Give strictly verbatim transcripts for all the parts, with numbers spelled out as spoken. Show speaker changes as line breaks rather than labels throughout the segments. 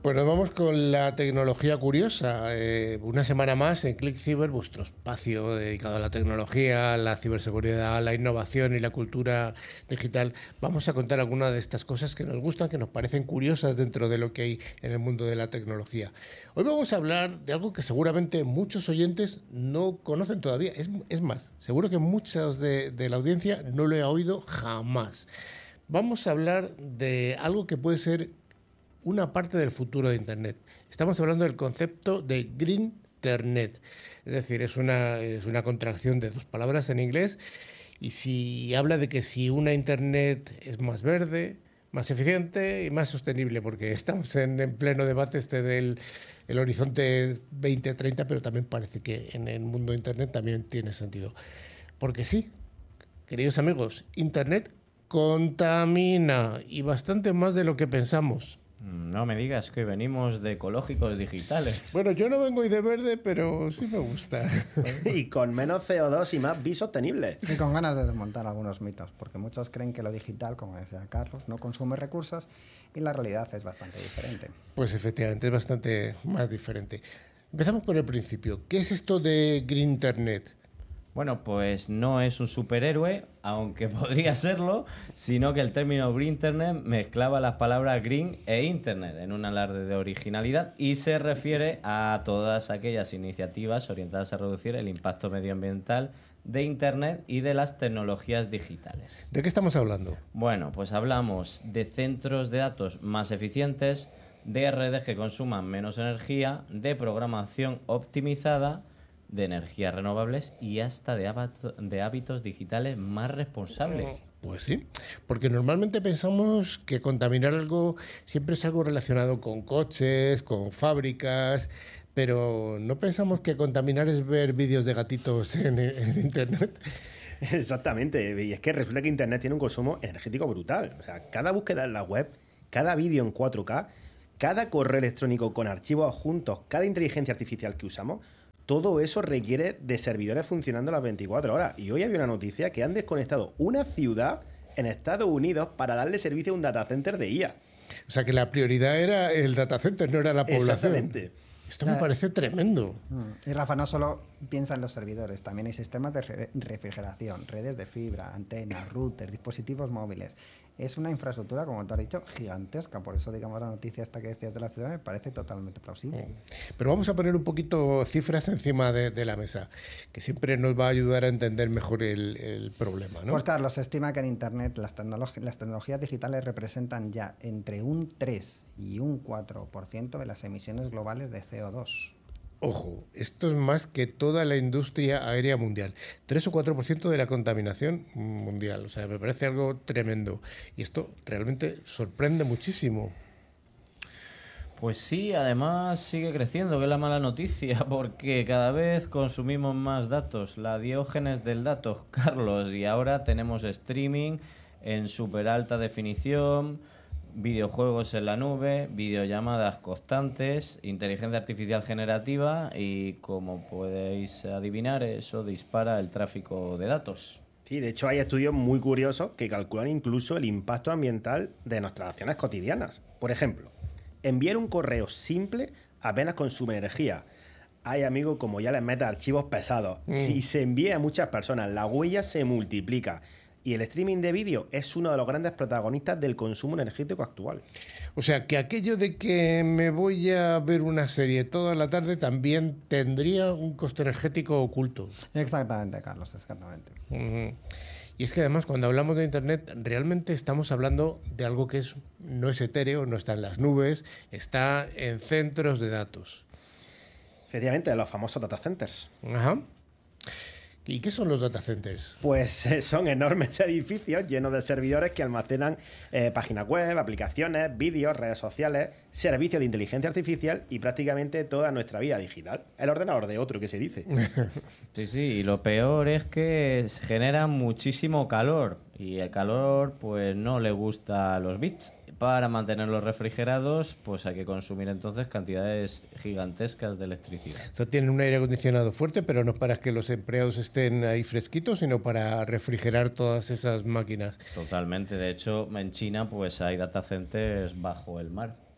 Pues nos vamos con la tecnología curiosa. Eh, una semana más en ClickCiber, vuestro espacio dedicado a la tecnología, la ciberseguridad, la innovación y la cultura digital. Vamos a contar algunas de estas cosas que nos gustan, que nos parecen curiosas dentro de lo que hay en el mundo de la tecnología. Hoy vamos a hablar de algo que seguramente muchos oyentes no conocen todavía. Es, es más, seguro que muchas de, de la audiencia no lo he oído jamás. Vamos a hablar de algo que puede ser una parte del futuro de Internet. Estamos hablando del concepto de Green Internet. Es decir, es una, es una contracción de dos palabras en inglés y si habla de que si una Internet es más verde, más eficiente y más sostenible, porque estamos en, en pleno debate este del el horizonte veinte treinta, pero también parece que en el mundo de Internet también tiene sentido. Porque sí, queridos amigos, Internet contamina y bastante más de lo que pensamos.
No me digas que venimos de ecológicos digitales.
Bueno, yo no vengo hoy de verde, pero sí me gusta.
Y con menos C O dos y más bisostenible.
Y con ganas de desmontar algunos mitos, porque muchos creen que lo digital, como decía Carlos, no consume recursos y la realidad es bastante diferente.
Pues efectivamente, es bastante más diferente. Empezamos por el principio. ¿Qué es esto de Green Internet?
Bueno, pues no es un superhéroe, aunque podría serlo, sino que el término Green Internet mezclaba las palabras green e internet en un alarde de originalidad y se refiere a todas aquellas iniciativas orientadas a reducir el impacto medioambiental de Internet y de las tecnologías digitales.
¿De qué estamos hablando?
Bueno, pues hablamos de centros de datos más eficientes, de redes que consuman menos energía, de programación optimizada, de energías renovables y hasta de, de hábitos digitales más responsables.
Pues sí, porque normalmente pensamos que contaminar algo siempre es algo relacionado con coches, con fábricas, pero no pensamos que contaminar es ver vídeos de gatitos en, en Internet.
Exactamente, y es que resulta que Internet tiene un consumo energético brutal. O sea, cada búsqueda en la web, cada vídeo en cuatro K, cada correo electrónico con archivos adjuntos, cada inteligencia artificial que usamos, todo eso requiere de servidores funcionando las veinticuatro horas. Y hoy había una noticia que han desconectado una ciudad en Estados Unidos para darle servicio a un data center de I A.
O sea que la prioridad era el data center, no era la población.
Exactamente.
Esto me parece tremendo.
Y Rafa, no solo piensa en los servidores, también hay sistemas de re refrigeración, redes de fibra, antenas, routers, dispositivos móviles. Es una infraestructura, como te has dicho, gigantesca. Por eso, digamos, la noticia esta que decías de la ciudad me parece totalmente plausible.
Pero vamos a poner un poquito cifras encima de, de la mesa, que siempre nos va a ayudar a entender mejor el, el problema, ¿no?
Pues Carlos, se estima que en Internet las, tecnolog las tecnologías digitales representan ya entre un tres y un cuatro por ciento de las emisiones globales de C O dos.
Ojo, esto es más que toda la industria aérea mundial. tres o cuatro por ciento de la contaminación mundial. O sea, me parece algo tremendo. Y esto realmente sorprende muchísimo.
Pues sí, además sigue creciendo, que es la mala noticia, porque cada vez consumimos más datos. La diógenes del dato, Carlos, y ahora tenemos streaming en súper alta definición, videojuegos en la nube, videollamadas constantes, inteligencia artificial generativa y, como podéis adivinar, eso dispara el tráfico de datos.
Sí, de hecho hay estudios muy curiosos que calculan incluso el impacto ambiental de nuestras acciones cotidianas. Por ejemplo, enviar un correo simple apenas consume energía. Hay, amigos, como ya les metas archivos pesados. Mm. Si se envía a muchas personas, la huella se multiplica. Y el streaming de vídeo es uno de los grandes protagonistas del consumo energético actual.
O sea, que aquello de que me voy a ver una serie toda la tarde también tendría un coste energético oculto.
Exactamente, Carlos, exactamente.
Uh-huh. Y es que además cuando hablamos de Internet realmente estamos hablando de algo que es, no es etéreo, no está en las nubes, está en centros de datos.
Efectivamente, de los famosos data centers.
Ajá. ¿Y qué son los data centers?
Pues eh, son enormes edificios llenos de servidores que almacenan eh, páginas web, aplicaciones, vídeos, redes sociales, servicios de inteligencia artificial y prácticamente toda nuestra vida digital. El ordenador de otro, que se dice.
Sí, sí, y lo peor es que genera muchísimo calor y el calor pues no le gusta a los bits. Para mantenerlos refrigerados, pues hay que consumir entonces cantidades gigantescas de electricidad.
O sea, tienen un aire acondicionado fuerte, pero no para que los empleados estén ahí fresquitos, sino para refrigerar todas esas máquinas.
Totalmente. De hecho, en China pues hay data centers bajo el mar.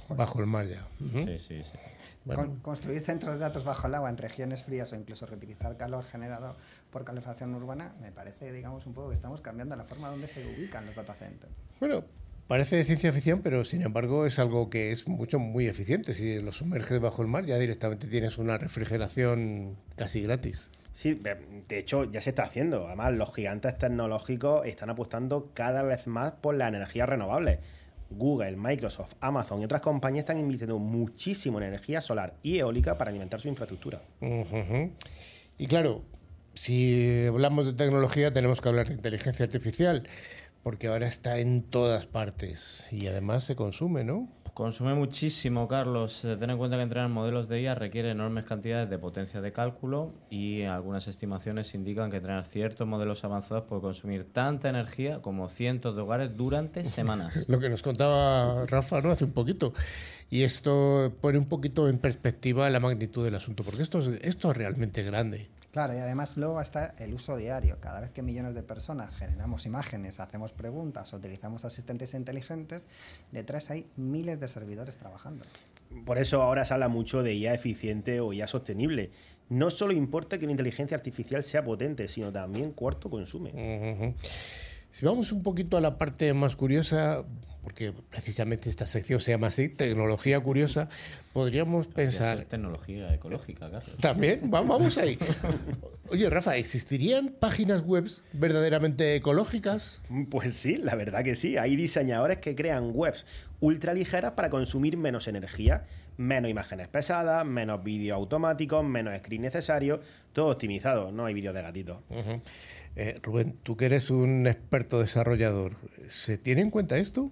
bajo el mar ya. Uh-huh.
Sí, sí, sí.
Bueno. Con, construir centros de datos bajo el agua en regiones frías o incluso reutilizar calor generado por calefacción urbana, me parece, digamos, un poco que estamos cambiando la forma donde se ubican los data centers.
Bueno, parece de ciencia ficción, pero sin embargo es algo que es mucho, muy eficiente. Si lo sumerges bajo el mar, ya directamente tienes una refrigeración casi gratis.
Sí, de hecho ya se está haciendo. Además, los gigantes tecnológicos están apostando cada vez más por las energías renovables. Google, Microsoft, Amazon y otras compañías están invirtiendo muchísimo en energía solar y eólica para alimentar su infraestructura.
Uh-huh. Y claro, si hablamos de tecnología tenemos que hablar de inteligencia artificial, porque ahora está en todas partes y además se consume, ¿no?
Consume muchísimo, Carlos. Ten en cuenta que entrenar modelos de I A requiere enormes cantidades de potencia de cálculo y algunas estimaciones indican que entrenar ciertos modelos avanzados puede consumir tanta energía como cientos de hogares durante semanas.
Lo que nos contaba Rafa, ¿no?, hace un poquito. Y esto pone un poquito en perspectiva la magnitud del asunto, porque esto es, esto es realmente grande.
Claro, y además luego está el uso diario. Cada vez que millones de personas generamos imágenes, hacemos preguntas, utilizamos asistentes inteligentes, detrás hay miles de servidores trabajando.
Por eso ahora se habla mucho de I A eficiente o I A sostenible. No solo importa que la inteligencia artificial sea potente, sino también cuánto consume.
Uh-huh. Si vamos un poquito a la parte más curiosa, porque precisamente esta sección se llama así, tecnología curiosa, podríamos pensar...
Ser tecnología ecológica, Carlos.
También, vamos ahí. Oye, Rafa, ¿existirían páginas web verdaderamente ecológicas?
Pues sí, la verdad que sí. Hay diseñadores que crean webs ultraligeras para consumir menos energía, menos imágenes pesadas, menos vídeos automáticos, menos script necesarios, todo optimizado, no hay vídeos de gatitos.
Uh-huh. eh, Rubén, tú que eres un experto desarrollador, ¿se tiene en cuenta esto?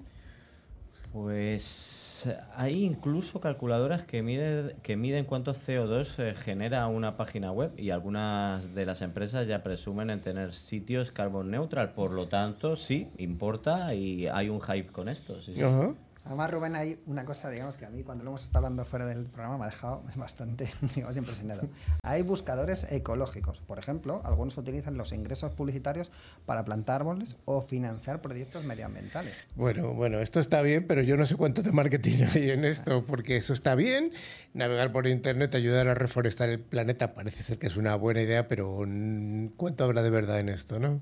Pues hay incluso calculadoras que miden, que miden cuánto C O dos eh, genera una página web y algunas de las empresas ya presumen en tener sitios carbon neutral. Por lo tanto, sí, importa y hay un hype con esto. Sí, sí.
Uh-huh.
Además, Rubén, hay una cosa, digamos, que a mí cuando lo hemos estado hablando fuera del programa me ha dejado bastante, digamos, impresionado. Hay buscadores ecológicos. Por ejemplo, algunos utilizan los ingresos publicitarios para plantar árboles o financiar proyectos medioambientales.
Bueno, bueno, esto está bien, pero yo no sé cuánto de marketing hay en esto, porque eso está bien. Navegar por internet, ayudar a reforestar el planeta, parece ser que es una buena idea, pero ¿cuánto habrá de verdad en esto, no?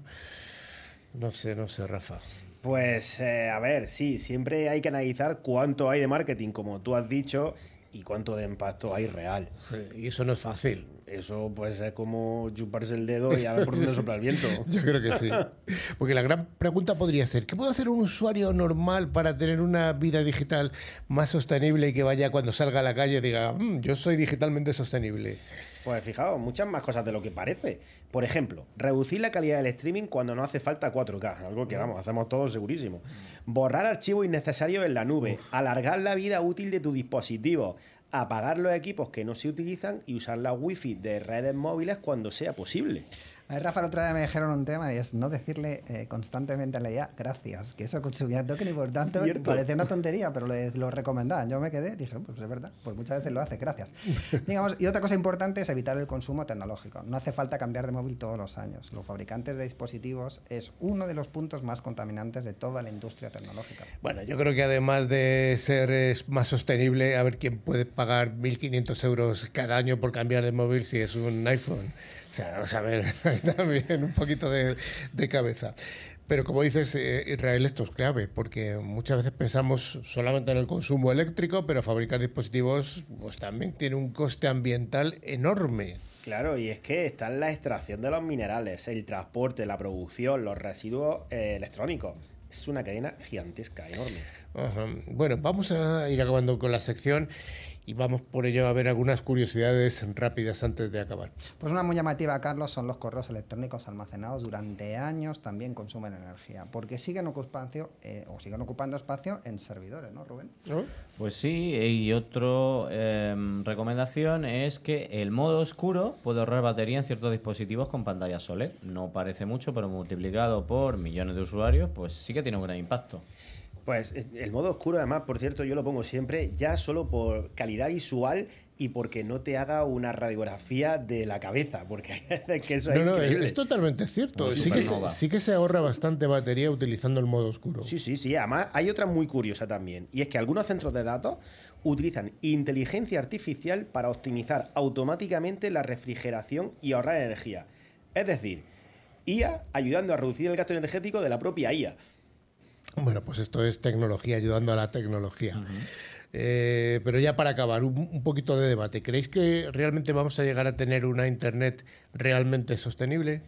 No sé, no sé, Rafa.
Pues, eh, a ver, sí, siempre hay que analizar cuánto hay de marketing, como tú has dicho, y cuánto de impacto hay real.
Y eso no es fácil.
Eso, pues, es como chuparse el dedo y a ver por dónde sopla el viento.
Yo creo que sí. Porque la gran pregunta podría ser, ¿qué puede hacer un usuario normal para tener una vida digital más sostenible y que vaya cuando salga a la calle y diga, mmm, yo soy digitalmente sostenible?
Pues fijaos, muchas más cosas de lo que parece. Por ejemplo, reducir la calidad del streaming cuando no hace falta cuatro K, algo que, vamos, hacemos todos segurísimo. Borrar archivos innecesarios en la nube, Uf. alargar la vida útil de tu dispositivo, apagar los equipos que no se utilizan y usar la wifi de redes móviles cuando sea posible.
A ver, Rafa, el otro día me dijeron un tema y es no decirle eh, constantemente a la I A gracias, que eso consumía token y por tanto Cierto. parecía una tontería, pero le, lo recomendaban. Yo me quedé, dije, pues es verdad, pues muchas veces lo hace, gracias. Digamos, y otra cosa importante es evitar el consumo tecnológico. No hace falta cambiar de móvil todos los años. Los fabricantes de dispositivos es uno de los puntos más contaminantes de toda la industria tecnológica.
Bueno, yo creo que además de ser es más sostenible, a ver quién puede pagar mil quinientos euros cada año por cambiar de móvil si es un iPhone. O sea, vamos a ver, también un poquito de, de cabeza. Pero como dices, eh, Israel, esto es clave, porque muchas veces pensamos solamente en el consumo eléctrico, pero fabricar dispositivos pues también tiene un coste ambiental enorme.
Claro, y es que está en la extracción de los minerales, el transporte, la producción, los residuos eh, electrónicos. Es una cadena gigantesca, enorme.
Ajá. Bueno, vamos a ir acabando con la sección y vamos por ello a ver algunas curiosidades rápidas antes de acabar.
Pues una muy llamativa, Carlos, son los correos electrónicos almacenados durante años también consumen energía, porque siguen ocupando, eh, o siguen ocupando espacio en servidores, ¿no, Rubén?
¿No? Pues sí, y otra eh, recomendación es que el modo oscuro puede ahorrar batería en ciertos dispositivos con pantallas O L E D. No parece mucho, pero multiplicado por millones de usuarios, pues sí que tiene un gran impacto.
Pues el modo oscuro, además, por cierto, yo lo pongo siempre ya solo por calidad visual y porque no te haga una radiografía de la cabeza, porque hay veces que eso es
No, no, es,
increíble.
es totalmente cierto.
Como
Sí que, se,
supernova.
sí que se ahorra bastante batería utilizando el modo oscuro.
Sí, sí, sí. Además, hay otra muy curiosa también. Y es que algunos centros de datos utilizan inteligencia artificial para optimizar automáticamente la refrigeración y ahorrar energía. Es decir, I A ayudando a reducir el gasto energético de la propia I A.
Bueno, pues esto es tecnología ayudando a la tecnología. Uh-huh. eh, pero ya para acabar, un, un poquito de debate. ¿Creéis que realmente vamos a llegar a tener una Internet realmente sostenible?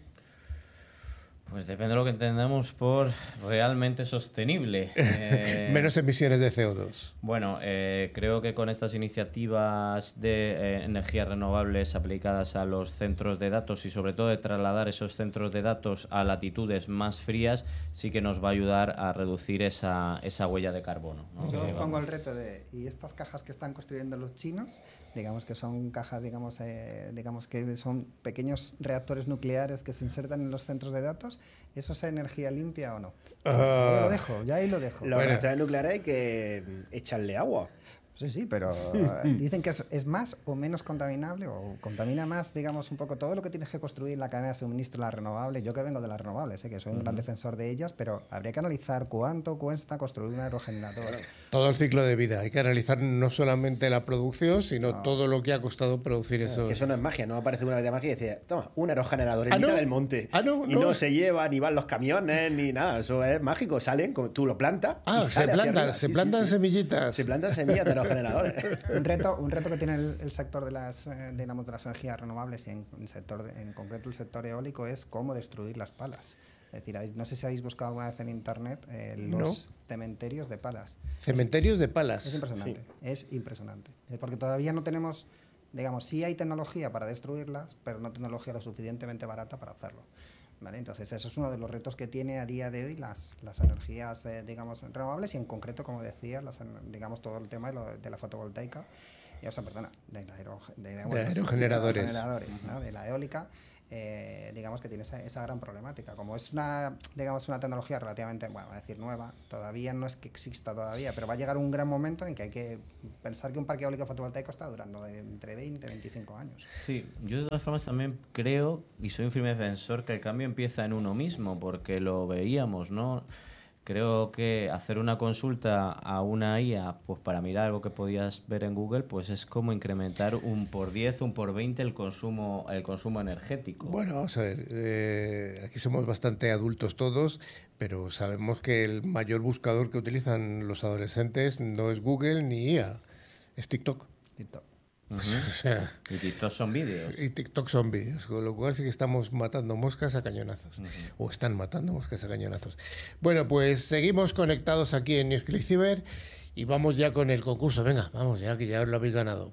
Pues depende de lo que entendamos por realmente sostenible.
Eh, Menos emisiones de C O dos.
Bueno, eh, creo que con estas iniciativas de eh, energías renovables aplicadas a los centros de datos y sobre todo de trasladar esos centros de datos a latitudes más frías, sí que nos va a ayudar a reducir esa, esa huella de carbono, ¿no?
Yo
que,
os pongo
vamos.
el reto de, ¿y estas cajas que están construyendo los chinos? Digamos que son cajas, digamos, eh, digamos que son pequeños reactores nucleares que se insertan en los centros de datos. ¿Eso es energía limpia o no? Uh, ya lo dejo, ya ahí lo dejo.
Los bueno. reactores nucleares hay que echarle agua.
Sí, sí, pero dicen que es, es más o menos contaminable o contamina más, digamos, un poco todo lo que tienes que construir en la cadena de suministro de las renovables. Yo que vengo de las renovables, sé que soy un uh-huh. gran defensor de ellas, pero habría que analizar cuánto cuesta construir un aerogenerador.
Todo el ciclo de vida. Hay que analizar no solamente la producción, sino no. todo lo que ha costado producir
claro,
eso.
Que eso no es magia, no aparece una vez de magia y dice, toma, un aerogenerador en
¿Ah,
mitad
no?
del monte.
¿Ah, no?
Y
no.
no se lleva, ni van los camiones, ni nada. Eso es mágico. Salen, tú lo plantas.
Ah,
y sale
se plantan, se
sí,
plantan
sí, sí.
semillitas.
Se plantan semillas de aerogeneradores.
Un reto, un reto que tiene el, el sector de las, eh, digamos, de las energías renovables y en, en, sector de, en concreto el sector eólico es cómo destruir las palas. Es decir, no sé si habéis buscado alguna vez en internet eh, los
no.
cementerios de palas.
Cementerios
es,
de palas.
Es impresionante, sí. es impresionante. Porque todavía no tenemos, digamos, sí hay tecnología para destruirlas, pero no tecnología lo suficientemente barata para hacerlo. ¿Vale? Entonces, eso es uno de los retos que tiene a día de hoy las, las energías, eh, digamos, renovables y en concreto, como decía, las, digamos, todo el tema de, lo, de la fotovoltaica, y, o sea, perdona, de, la aero, de, de,
de aerogeneradores,
de, aerogeneradores ¿no? De la eólica, eh, digamos que tiene esa, esa gran problemática. Como es una, digamos, una tecnología relativamente, bueno, voy a decir nueva, todavía no es que exista todavía, pero va a llegar un gran momento en que hay que pensar que un parque eólico fotovoltaico está durando de entre veinte y veinticinco años.
Sí, yo de todas formas también creo, y soy un firme defensor, que el cambio empieza en uno mismo, porque lo veíamos, ¿no? Creo que hacer una consulta a una I A, pues para mirar algo que podías ver en Google, pues es como incrementar un por diez, un por veinte el consumo, el consumo energético.
Bueno, vamos a ver, eh, aquí somos bastante adultos todos, pero sabemos que el mayor buscador que utilizan los adolescentes no es Google ni I A, es TikTok.
TikTok.
Uh-huh. O sea, y TikTok son vídeos.
Y TikTok son vídeos, con lo cual sí que estamos matando moscas a cañonazos. Uh-huh. O están matando moscas a cañonazos. Bueno, pues seguimos conectados aquí en News Click Cyber y vamos ya con el concurso. Venga, vamos ya, que ya os lo habéis ganado.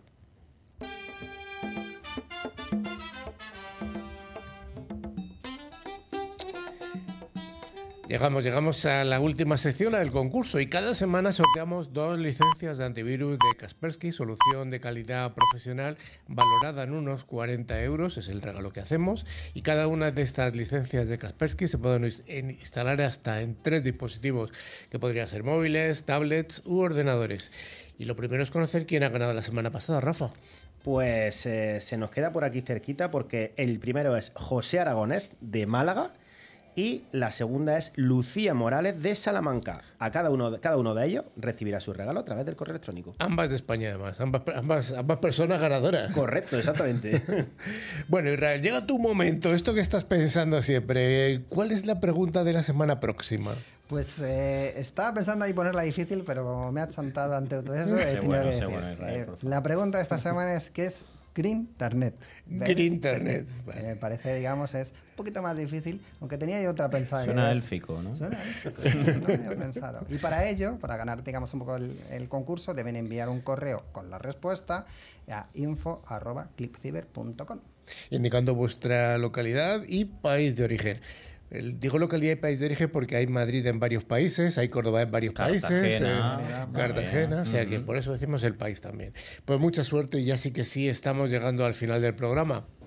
Llegamos, llegamos a la última sección, la del concurso, y cada semana sorteamos dos licencias de antivirus de Kaspersky, solución de calidad profesional valorada en unos cuarenta euros, es el regalo que hacemos, y cada una de estas licencias de Kaspersky se pueden instalar hasta en tres dispositivos, que podrían ser móviles, tablets u ordenadores. Y lo primero es conocer quién ha ganado la semana pasada, Rafa.
Pues eh, se nos queda por aquí cerquita porque el primero es José Aragonés de Málaga. Y la segunda es Lucía Morales de Salamanca. A cada uno, cada uno de ellos recibirá su regalo a través del correo electrónico.
Ambas de España, además. Ambas, ambas, ambas personas ganadoras.
Correcto, exactamente.
Bueno, Israel, llega tu momento. Esto que estás pensando siempre. ¿Cuál es la pregunta de la semana próxima?
Pues eh, estaba pensando ahí ponerla difícil, pero me ha chantado ante todo eso. He
bueno,
que
bueno, Israel,
eh, la pregunta de esta semana es ¿qué es Green Internet?
Green Internet.
Vale. Me parece, digamos, es un poquito más difícil, aunque tenía yo otra pensada.
Suena
es,
élfico, ¿no?
Suena élfico, no lo había pensado. Y para ello, para ganar, digamos, un poco el, el concurso, deben enviar un correo con la respuesta a info arroba clipciber punto com.
Indicando vuestra localidad y país de origen. El, digo localidad y país de origen porque hay Madrid en varios países, hay Córdoba en varios
Cartagena,
países, eh,
Cartagena,
Cartagena, o sea que
uh-huh.
por eso decimos el país también. Pues mucha suerte y ya sí que sí estamos llegando al final del programa.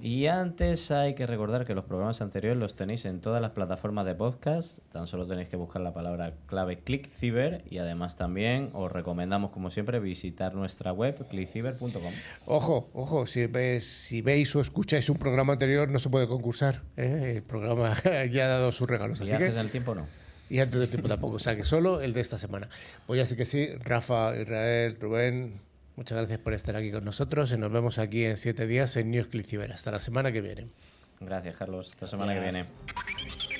Y antes hay que recordar que los programas anteriores los tenéis en todas las plataformas de podcast. Tan solo tenéis que buscar la palabra clave ClickCiber. Y además también os recomendamos, como siempre, visitar nuestra web click ciber punto com.
Ojo, ojo, si, ves, si veis o escucháis un programa anterior no se puede concursar, ¿eh? El programa ya ha dado sus regalos.
Y
Así
haces
que,
el tiempo, no.
y antes del tiempo tampoco, o sea que solo el de esta semana. Pues ya sí que sí, Rafa, Israel, Rubén, muchas gracias por estar aquí con nosotros y nos vemos aquí en siete días en News ClickCiber. Hasta la semana que viene.
Gracias, Carlos. Esta semana que viene.